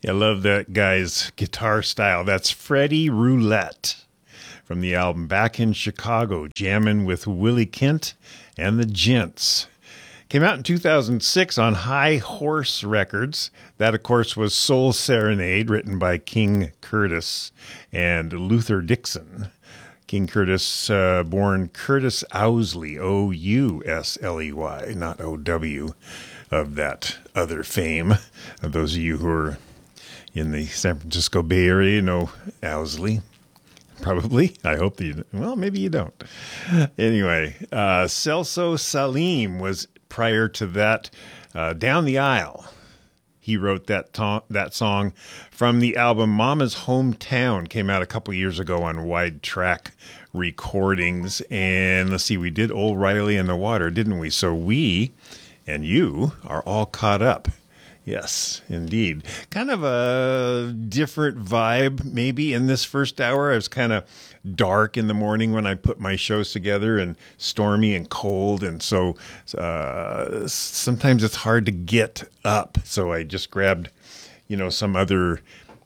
I love that guy's guitar style. That's Freddie Roulette from the album Back in Chicago, jamming with Willie Kent and the Gents. Came out in 2006 on High Horse Records. That, of course, was Soul Serenade, written by King Curtis and Luther Dixon. King Curtis, born Curtis Owsley, O-U-S-L-E-Y, not O-W, of that other fame. Those of you who are in the San Francisco Bay Area know Owsley. Probably. I hope that you, well, maybe you don't. Anyway, Celso Salim was prior to that, Down the Aisle. He wrote that song from the album Mama's Hometown. Came out a couple years ago on Wide Track Recordings. And let's see, we did Old Riley in the Water, didn't we? So we and you are all caught up. Yes, indeed. Kind of a different vibe maybe in this first hour. It was kind of dark in the morning when I put my shows together, and stormy and cold. And so sometimes it's hard to get up. So I just grabbed, some other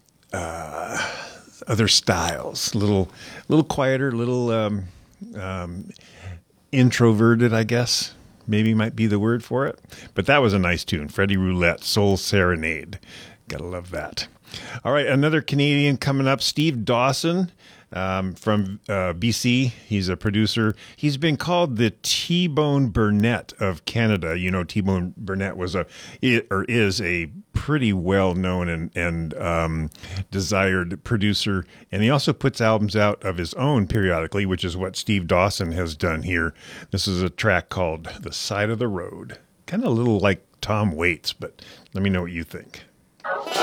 styles, a little quieter, a little introverted, I guess. Maybe might be the word for it. But that was a nice tune. Freddie Roulette, Soul Serenade. Gotta love that. All right, another Canadian coming up, Steve Dawson from BC. He's a producer. He's been called the T-Bone Burnett of Canada. T-Bone Burnett is a pretty well-known and desired producer. And he also puts albums out of his own periodically, which is what Steve Dawson has done here. This is a track called The Side of the Road. Kind of a little like Tom Waits, but let me know what you think.